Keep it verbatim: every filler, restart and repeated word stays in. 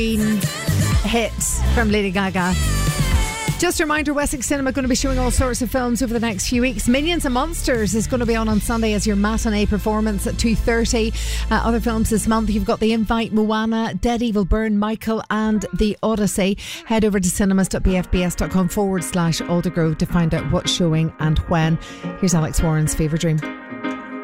hit from Lady Gaga. Just a reminder, Wessex Cinema going to be showing all sorts of films over the next few weeks. Minions and Monsters is going to be on on Sunday as your matinee performance at two thirty. Uh, other films this month, you've got The Invite, Moana, Dead Evil Burn, Michael and The Odyssey. Head over to cinemas.bfbs.com forward slash Aldergrove to find out what's showing and when. Here's Alex Warren's Fever Dream.